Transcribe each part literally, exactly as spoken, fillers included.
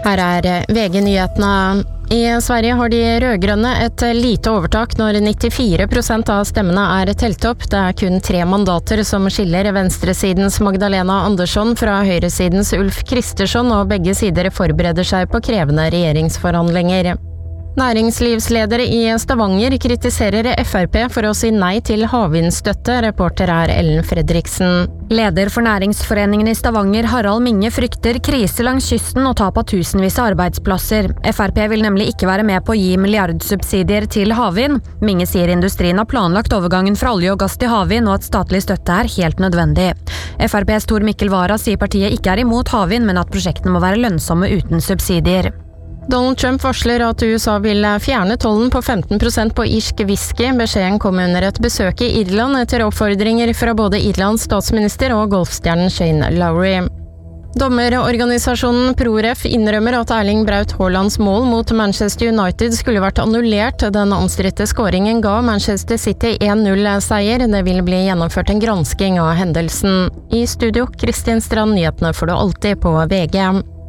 Her er V G-nyhetene. I Sverige har de rødgrønne et lite overtak når nittifire prosent av stemmene er telt opp. Det er kun tre mandater som skiller venstresidens Magdalena Andersson fra høyresidens Ulf Kristersson, og begge sider forbereder seg på krevende regjeringsforhandlinger. Næringslivsledere i Stavanger kritiserer F R P for å si nei til havvindstøtte. Reporter er Ellen Fredriksen. Leder for Næringsforeningen i Stavanger, Harald Minge, frykter krise langs kysten og tap av tusenvis av arbeidsplasser. F R P vil nemlig ikke være med på å gi milliardsubsidier til havvind. Minge sier industrien har planlagt overgangen fra olje og gass til havvind, og at statlig støtte er helt nødvendig. F R P's Tor Mikkel Wara sier partiet ikke er imot havvind, men at prosjektene må være lønnsomme uten subsidier. Donald Trump varsler at U S A vil fjerne tollen på femten prosent på irsk whisky. Beskjeden kom under et besøk i Irland etter oppfordringer fra både Irlands statsminister og golfstjernen Shane Lowry. Dommerorganisasjonen ProRef innrømmer at Erling Braut Haalands mål mot Manchester United skulle vært annullert. Den omstridte skåringen ga Manchester City en null seier. Det vil bli gjennomført en gransking av hendelsen. I studio, Kristin Strand, nyhetene får du alltid på V G.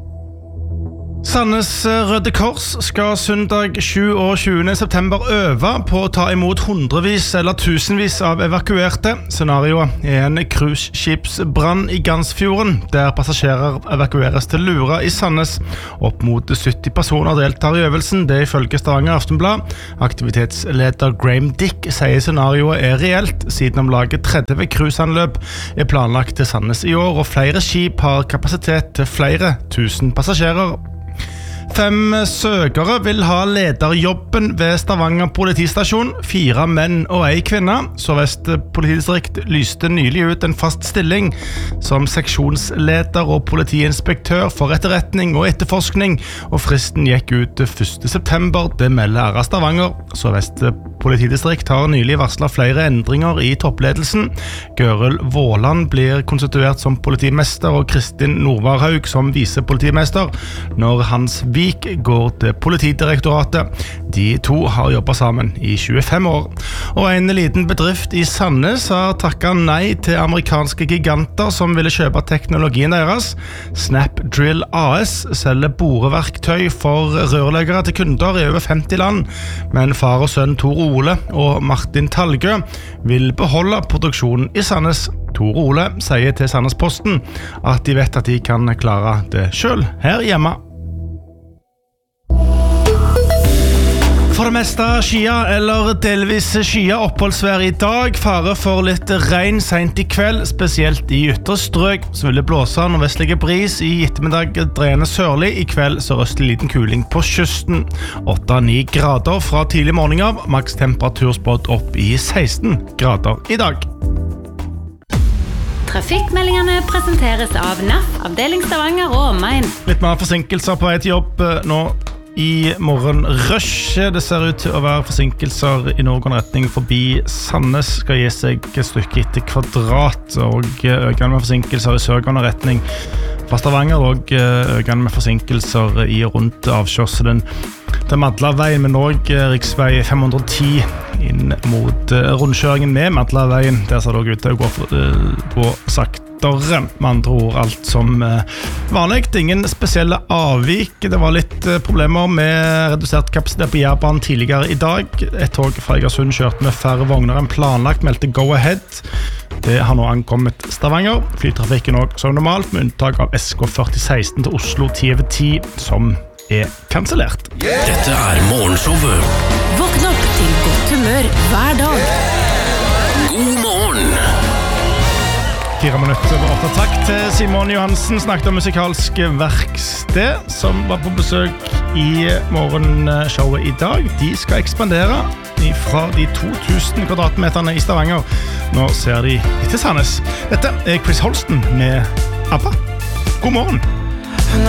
Sandnes Røde Kors skal søndag tjueåtte september øve på å ta imot hundrevis eller tusenvis av evakuerte. Scenarioet er en cruiseskipsbrann i Gansfjorden, der passasjerer evakueres til Lura i Sandnes. Opp mot sytti personer deltar i øvelsen, det ifølge Stavanger Aftenblad. Aktivitetsleder Graham Dick sier scenarioet er reelt, siden om laget tretti cruiseanløp er planlagt til Sandnes i år, og flere skip har kapasitet til flere tusen passasjerer. Fem søkere vil ha lederjobben ved Stavanger politistasjon, fire menn og ei kvinne. Sør-Vest politidistrikt lyste nylig ut en fast stilling som seksjonsleder og politiinspektør for etterretning og etterforskning, og fristen gikk ut første september, det melder R A Stavanger. Sør-Vest politidistrikt har nylig varslet flere endringer i toppledelsen. Gørel Våland blir konstituert som politimester og Kristin Norvarhaug som visepolitimester, når Hans Vik går til Politidirektoratet. De to har jobbet sammen i tjuefem år. Og en liten bedrift i Sandnes har takket nei til amerikanske giganter som ville kjøpe teknologien deres. Snapdrill A S selger boreverktøy for rørleggere til kunder i over femti land, men far og sønn Tor Ole og Martin Talgø vil beholde produksjonen i Sandnes. Tor Ole sier til Sandnesposten at de vet at de kan klare det selv her hjemme. For det meste skia eller delvis skia oppholdsvær i dag. Fare for litt regn sent i kveld, spesielt i ytre strøk. Så vil det blåse nordvestlige bris i ettermiddag, dreiende sørlig. I kveld sørøstlig liten kuling på kysten. åtte til ni grader fra tidlig morgen av. Maks temperatur spådd opp i seksten grader i dag. Trafikkmeldingene presenteres av N A F, avdeling Stavanger og omegn. Litt mer forsinkelser på vei til jobb nå i morgen rush. Det ser ut til å være forsinkelser i noen retning forbi Sandnes. Skal gi seg et stykke etter kvadrat, og økende med forsinkelser i sørgående retning fra Stavanger, og økende med forsinkelser i rundt avkjørselen til Madlaveien, men også riksvei fem hundre og ti inn mot rundkjøringen med Madlaveien. Der ser det også ut til å gå, gå saktere. Med andre ord alt som vanlig. Ingen spesielle avvik. Det var litt problemer med redusert kapasitet på Jærbanen tidligere i dag. Et tog fra Egersund kjørte med færre vogner enn planlagt, meldte Go Ahead. Det har nå ankommet Stavanger. Flytrafikken også som normalt, med unntak av S K førti seksten til Oslo ti over ti, som er kansellert. Yeah! Dette er morgenshowet. Våkn opp til godt humør hver dag. God morgen. Fire minutter over åtte. Takk til Simon Johansen, snakket om musikalsk verksted, som var på besøk i morgenshowet i dag. De skal ekspandere fra de to tusen kvadratmeterne i Stavanger. Nå ser de til Sandnes. Dette er Chris Holsten med ABBA. God morgen!